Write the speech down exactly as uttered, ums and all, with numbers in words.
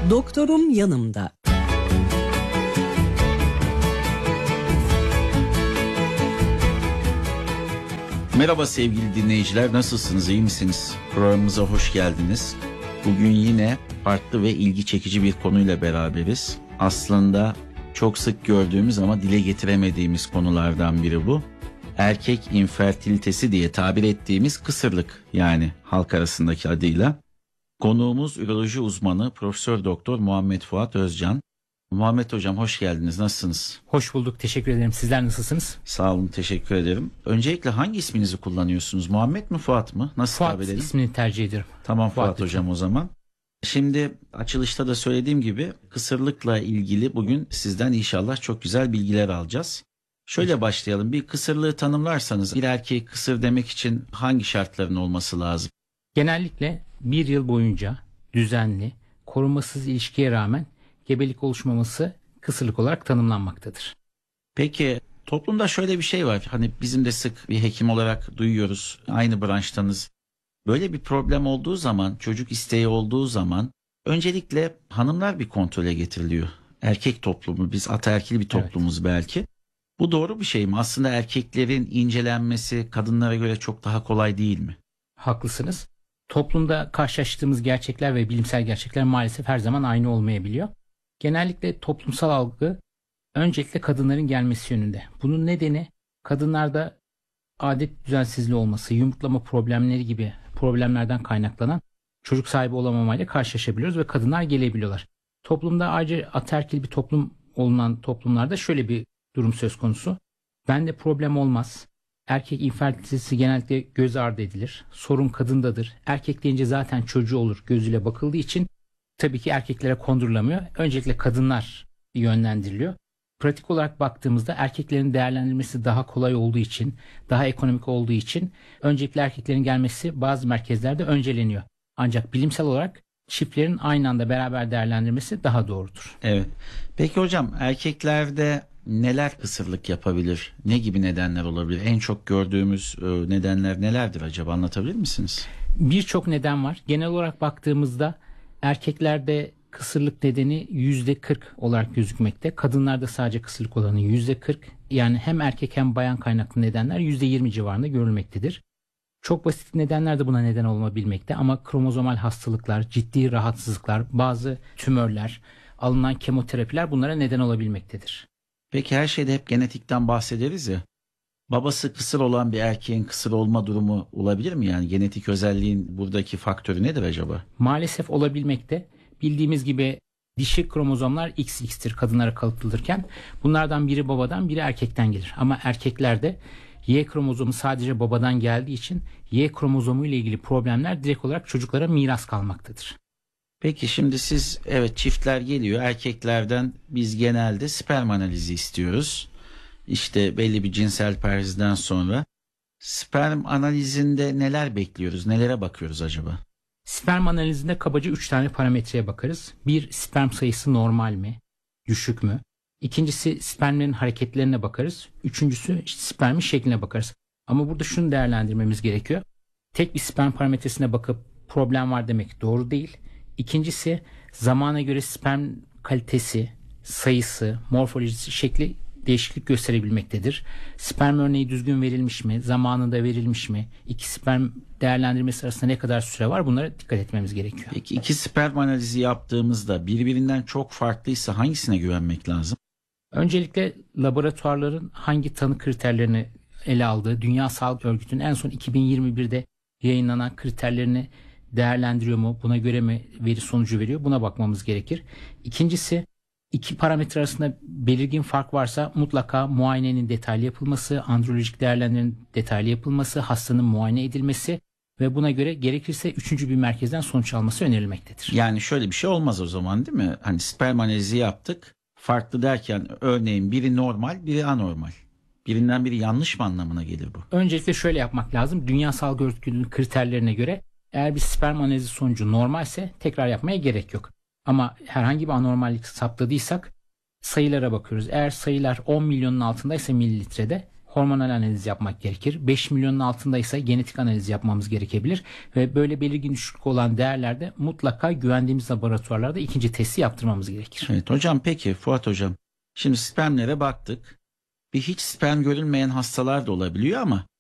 Doktorum yanımda. Merhaba sevgili dinleyiciler, nasılsınız, iyi misiniz? Programımıza hoş geldiniz. Bugün yine farklı ve ilgi çekici bir konuyla beraberiz. Aslında çok sık gördüğümüz ama dile getiremediğimiz konulardan biri bu. Erkek infertilitesi diye tabir ettiğimiz kısırlık, yani halk arasındaki adıyla. Konuğumuz üroloji uzmanı Profesör Doktor Muhammed Fuat Özcan. Muhammed Hocam hoş geldiniz. Nasılsınız? Hoş bulduk. Teşekkür ederim. Sizler nasılsınız? Sağ olun. Teşekkür ederim. Öncelikle hangi isminizi kullanıyorsunuz? Muhammed mi, Fuat mı? Nasıl Fuat tabir edelim? ismini tercih ediyorum. Tamam Fuat, Fuat Hocam o zaman. Şimdi açılışta da söylediğim gibi kısırlıkla ilgili bugün sizden inşallah çok güzel bilgiler alacağız. Şöyle başlayalım. Bir kısırlığı tanımlarsanız bir erkeği kısır demek için hangi şartların olması lazım? Genellikle bir yıl boyunca düzenli, korunmasız ilişkiye rağmen gebelik oluşmaması kısırlık olarak tanımlanmaktadır. Peki toplumda şöyle bir şey var. Hani bizim de sık bir hekim olarak duyuyoruz. Aynı branştanız. Böyle bir problem olduğu zaman, çocuk isteği olduğu zaman öncelikle hanımlar bir kontrole getiriliyor. Erkek toplumu, biz ataerkil bir toplumuz evet. Belki. Bu doğru bir şey mi? Aslında erkeklerin incelenmesi kadınlara göre çok daha kolay değil mi? Haklısınız. Toplumda karşılaştığımız gerçekler ve bilimsel gerçekler maalesef her zaman aynı olmayabiliyor. Genellikle toplumsal algı öncelikle kadınların gelmesi yönünde. Bunun nedeni kadınlarda adet düzensizliği olması, yumurtlama problemleri gibi problemlerden kaynaklanan çocuk sahibi olamamayla karşılaşabiliyoruz ve kadınlar gelebiliyorlar. Toplumda ayrıca ataerkil bir toplum olunan toplumlarda şöyle bir durum söz konusu. Bende problem olmaz. Erkek infertilitesi genellikle göz ardı edilir. Sorun kadındadır. Erkek deyince zaten çocuğu olur gözüyle bakıldığı için tabii ki erkeklere kondurulamıyor. Öncelikle kadınlar yönlendiriliyor. Pratik olarak baktığımızda erkeklerin değerlendirilmesi daha kolay olduğu için, daha ekonomik olduğu için öncelikle erkeklerin gelmesi bazı merkezlerde önceleniyor. Ancak bilimsel olarak çiftlerin aynı anda beraber değerlendirmesi daha doğrudur. Evet. Peki hocam erkeklerde neler kısırlık yapabilir? Ne gibi nedenler olabilir? En çok gördüğümüz nedenler nelerdir acaba, anlatabilir misiniz? Birçok neden var. Genel olarak baktığımızda erkeklerde kısırlık nedeni yüzde kırk olarak gözükmekte. Kadınlarda sadece kısırlık olanı yüzde kırk. Yani hem erkek hem bayan kaynaklı nedenler yüzde yirmi civarında görülmektedir. Çok basit nedenler de buna neden olabilmekte ama kromozomal hastalıklar, ciddi rahatsızlıklar, bazı tümörler, alınan kemoterapiler bunlara neden olabilmektedir. Peki her şeyde hep genetikten bahsederiz ya. Babası kısır olan bir erkeğin kısır olma durumu olabilir mi? Yani genetik özelliğin buradaki faktörü nedir acaba? Maalesef olabilmekte. Bildiğimiz gibi dişi kromozomlar X X'tir kadınlara kalıtılırken. Bunlardan biri babadan biri erkekten gelir. Ama erkeklerde Y kromozomu sadece babadan geldiği için Y kromozomu ile ilgili problemler direkt olarak çocuklara miras kalmaktadır. Peki şimdi siz, evet, çiftler geliyor, erkeklerden biz genelde sperm analizi istiyoruz. İşte belli bir cinsel perziden sonra sperm analizinde neler bekliyoruz, nelere bakıyoruz acaba? Sperm analizinde kabaca üç tane parametreye bakarız. Bir, sperm sayısı normal mi, düşük mü? İkincisi spermlerin hareketlerine bakarız. Üçüncüsü işte spermin şekline bakarız. Ama burada şunu değerlendirmemiz gerekiyor. Tek bir sperm parametresine bakıp problem var demek doğru değil. İkincisi zamana göre sperm kalitesi, sayısı, morfolojisi, şekli değişiklik gösterebilmektedir. Sperm örneği düzgün verilmiş mi? Zamanında verilmiş mi? İki sperm değerlendirmesi arasında ne kadar süre var? Bunlara dikkat etmemiz gerekiyor. Peki iki sperm analizi yaptığımızda birbirinden çok farklıysa hangisine güvenmek lazım? Öncelikle laboratuvarların hangi tanı kriterlerini ele aldığı, Dünya Sağlık Örgütü'nün en son iki bin yirmi birde yayınlanan kriterlerini değerlendiriyor mu? Buna göre mi veri sonucu veriyor? Buna bakmamız gerekir. İkincisi, iki parametre arasında belirgin fark varsa mutlaka muayenenin detaylı yapılması, androlojik değerlendirmenin detaylı yapılması, hastanın muayene edilmesi ve buna göre gerekirse üçüncü bir merkezden sonuç alması önerilmektedir. Yani şöyle bir şey olmaz o zaman, değil mi? Hani sperm analizi yaptık. Farklı derken örneğin biri normal, biri anormal. Birinden biri yanlış mı anlamına gelir bu? Öncelikle şöyle yapmak lazım. Dünya Sağlık Örgütü'nün kriterlerine göre eğer bir sperm analizi sonucu normalse tekrar yapmaya gerek yok. Ama herhangi bir anormallik saptadıysak sayılara bakıyoruz. Eğer sayılar on milyonun altındaysa mililitrede hormonal analiz yapmak gerekir. beş milyonun altındaysa genetik analiz yapmamız gerekebilir ve böyle belirgin düşüklük olan değerlerde mutlaka güvendiğimiz laboratuvarlarda ikinci testi yaptırmamız gerekir. Evet hocam, peki Fuat hocam, şimdi spermlere baktık. Bir hiç sperm görülmeyen hastalar da olabiliyor ama